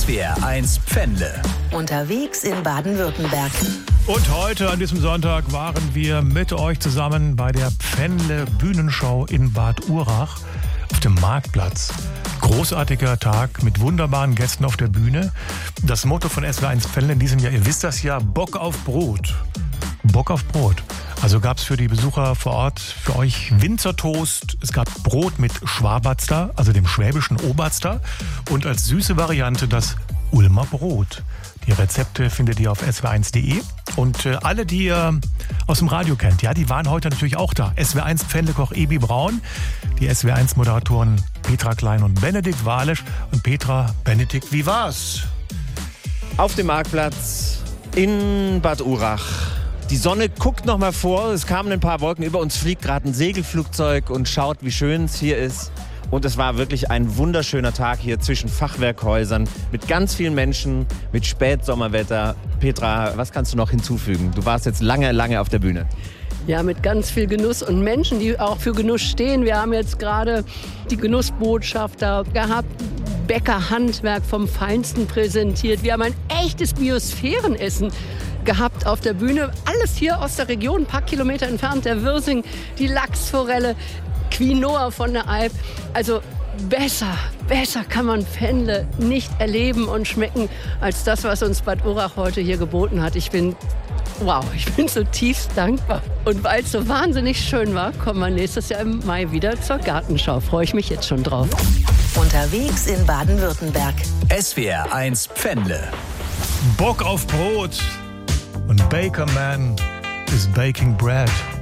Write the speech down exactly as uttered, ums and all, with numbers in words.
S W R eins Pfändle. Unterwegs in Baden-Württemberg. Und heute an diesem Sonntag waren wir mit euch zusammen bei der Pfändle Bühnenshow in Bad Urach auf dem Marktplatz. Großartiger Tag mit wunderbaren Gästen auf der Bühne. Das Motto von S W R eins Pfändle in diesem Jahr, ihr wisst das ja, Bock auf Brot. Bock auf Brot. Also gab es für die Besucher vor Ort für euch Winzertoast. Es gab Brot mit Schwabatzter, also dem schwäbischen Oberster. Und als süße Variante das Ulmer Brot. Die Rezepte findet ihr auf S W R eins punkt de. Und äh, alle, die ihr aus dem Radio kennt, ja, die waren heute natürlich auch da. S W R eins Pfändlekoch Ebi Braun, die S W R eins Moderatoren Petra Klein und Benedikt Walisch. Und Petra, Benedikt, wie war's? Auf dem Marktplatz in Bad Urach. Die Sonne guckt noch mal vor, es kamen ein paar Wolken, über uns fliegt gerade ein Segelflugzeug und schaut, wie schön es hier ist. Und es war wirklich ein wunderschöner Tag hier zwischen Fachwerkhäusern mit ganz vielen Menschen, mit Spätsommerwetter. Petra, was kannst du noch hinzufügen? Du warst jetzt lange, lange auf der Bühne. Ja, mit ganz viel Genuss und Menschen, die auch für Genuss stehen. Wir haben jetzt gerade die Genussbotschafter gehabt, Bäckerhandwerk vom Feinsten präsentiert. Wir haben ein echtes Biosphärenessen gehabt auf der Bühne. Alles hier aus der Region, ein paar Kilometer entfernt. Der Wirsing, die Lachsforelle, Quinoa von der Alp. Also besser, besser kann man Pfändle nicht erleben und schmecken als das, was uns Bad Urach heute hier geboten hat. Ich bin, wow, ich bin zutiefst dankbar. Und weil es so wahnsinnig schön war, kommen wir nächstes Jahr im Mai wieder zur Gartenschau. Freue ich mich jetzt schon drauf. Unterwegs in Baden-Württemberg. S W R eins Pfändle. Bock auf Brot. Und Baker Man is baking bread.